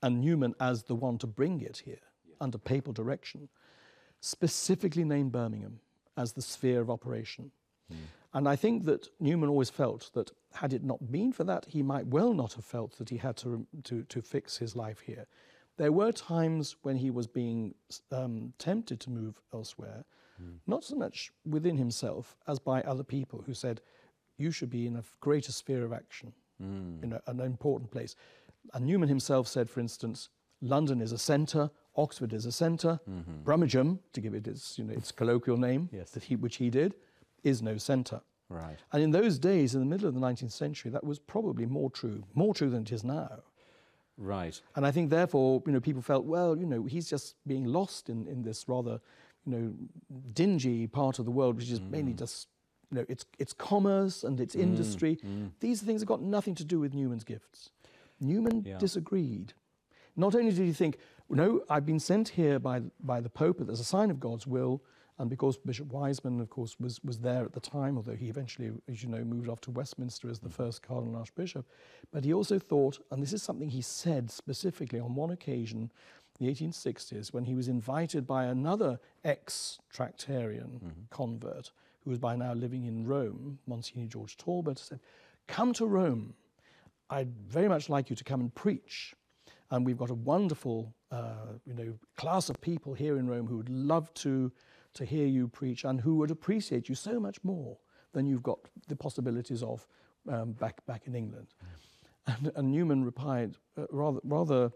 and Newman as the one to bring it here under papal direction, specifically named Birmingham as the sphere of operation. And I think that Newman always felt that had it not been for that, he might well not have felt that he had to fix his life here. There were times when he was being tempted to move elsewhere, not so much within himself as by other people who said, you should be in a greater sphere of action, in an important place. And Newman himself said, for instance, London is a centre, Oxford is a centre, Brummagem, to give it its colloquial name, which he did, is no centre. Right. And in those days, in the middle of the 19th century, that was probably more true than it is now. Right. And I think, therefore, people felt, well, he's just being lost in this rather, dingy part of the world, which is mainly just, it's commerce and it's industry. These things have got nothing to do with Newman's gifts. Newman disagreed. Not only did he think, no, I've been sent here by the Pope as a sign of God's will, and because Bishop Wiseman, of course, was there at the time, although he eventually, as you know, moved off to Westminster as the first Cardinal Archbishop, but he also thought, and this is something he said specifically on one occasion, in the 1860s, when he was invited by another ex-Tractarian convert, who was by now living in Rome, Monsignor George Talbot, said, come to Rome. I'd very much like you to come and preach. And we've got a wonderful, class of people here in Rome who would love to hear you preach and who would appreciate you so much more than you've got the possibilities of back in England. And Newman replied rather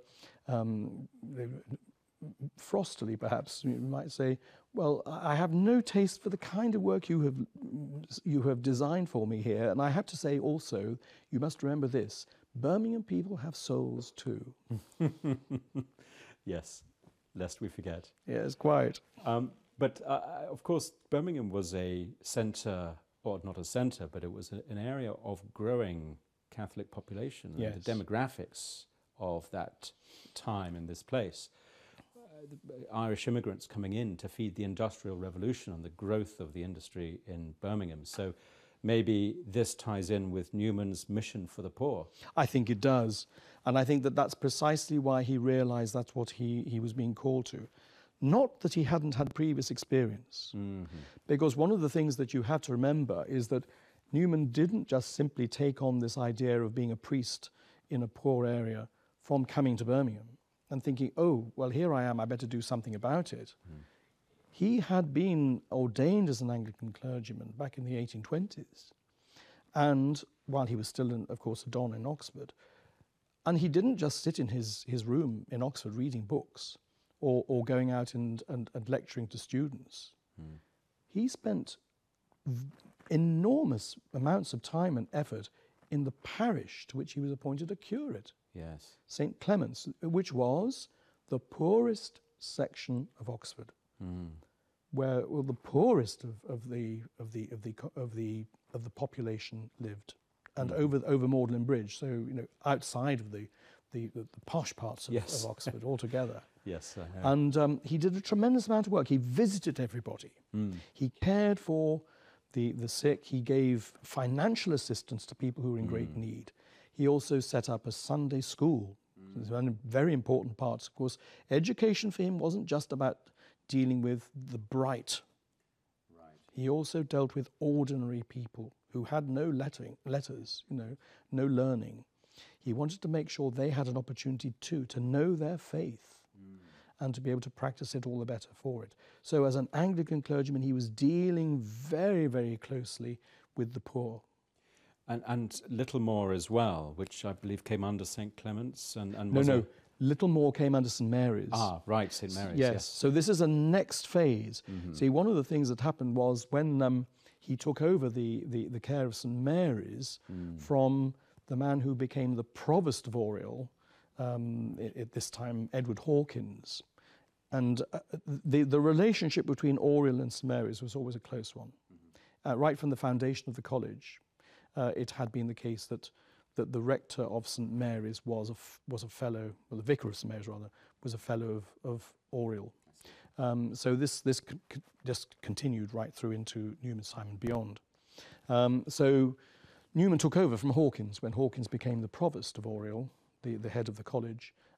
frostily, perhaps you might say, well, I have no taste for the kind of work you have designed for me here, and I have to say also, you must remember this, Birmingham people have souls too. Yes, lest we forget. Yes, quite. But of course, Birmingham was a centre, or not a centre, but it was an area of growing Catholic population. Yes. And the demographics of that time in this place. Irish immigrants coming in to feed the Industrial Revolution and the growth of the industry in Birmingham. So maybe this ties in with Newman's mission for the poor. I think it does. And I think that that's precisely why he realised that's what he was being called to. Not that he hadn't had previous experience. Because one of the things that you have to remember is that Newman didn't just simply take on this idea of being a priest in a poor area from coming to Birmingham and thinking, oh, well, here I am, I better do something about it. He had been ordained as an Anglican clergyman back in the 1820s. And while he was still, of course, a don in Oxford. And he didn't just sit in his room in Oxford reading books or going out and lecturing to students. He spent enormous amounts of time and effort in the parish to which he was appointed a curate. Yes. St. Clement's, which was the poorest section of Oxford, where the poorest of the population lived, and over Magdalen Bridge, so outside of the posh parts of Oxford altogether. Yes. And he did a tremendous amount of work. He visited everybody. He cared for the sick. He gave financial assistance to people who were in great need. He also set up a Sunday school. It's one of the very important parts. Of course, education for him wasn't just about dealing with the bright. Right. He also dealt with ordinary people who had no letters, no learning. He wanted to make sure they had an opportunity too to know their faith and to be able to practice it all the better for it. So as an Anglican clergyman, he was dealing very, very closely with the poor. And Littlemore as well, which I believe came under St. Clement's. No, Littlemore came under St. Mary's. Ah, right, St. Mary's, yes. So this is a next phase. See, one of the things that happened was when he took over the care of St. Mary's from the man who became the provost of Oriel, at this time, Edward Hawkins. And the relationship between Oriel and St. Mary's was always a close one. Right from the foundation of the college, it had been the case that the rector of St. Mary's was a fellow, or the vicar of St. Mary's rather, was a fellow of Oriel. So this just continued right through into Newman's time and beyond. So Newman took over from Hawkins when Hawkins became the provost of Oriel, the head of the college,